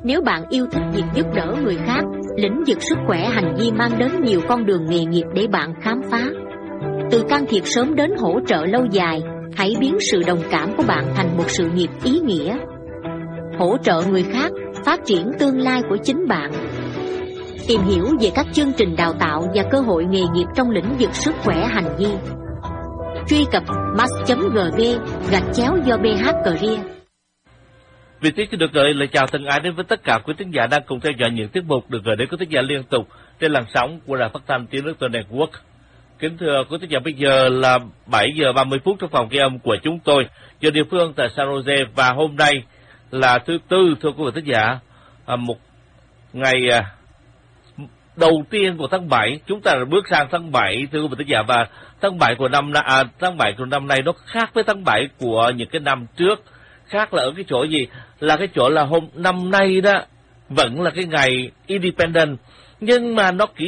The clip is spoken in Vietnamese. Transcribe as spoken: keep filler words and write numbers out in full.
Nếu bạn yêu thích việc giúp đỡ người khác, lĩnh vực sức khỏe hành vi mang đến nhiều con đường nghề nghiệp để bạn khám phá. Từ can thiệp sớm đến hỗ trợ lâu dài, hãy biến sự đồng cảm của bạn thành một sự nghiệp ý nghĩa. Hỗ trợ người khác, phát triển tương lai của chính bạn. Tìm hiểu về các chương trình đào tạo và cơ hội nghề nghiệp trong lĩnh vực sức khỏe hành vi. Truy cập mass chấm gb gạch chéo do bê hát Career. Vì thế xin được gửi lời chào thân ái đến với tất cả quý thính giả đang cùng theo dõi những tiết mục được gửi đến quý thính giả liên tục trên làn sóng của Đài Phát thanh Tiếng Nước Tơ Network. Kính thưa quý thính giả, bây giờ là bảy giờ ba mươi phút trong phòng ghi âm của chúng tôi, giờ địa phương tại San Jose, và hôm nay là thứ tư, thưa quý vị thính giả, một ngày đầu tiên của tháng bảy. Chúng ta đã bước sang tháng bảy, thưa quý vị thính giả, và tháng bảy của năm à, tháng bảy của năm nay nó khác với tháng bảy của những cái năm trước. Khác là ở cái chỗ gì? Là cái chỗ là hôm năm nay đó vẫn là cái ngày Independent, nhưng mà nó kỷ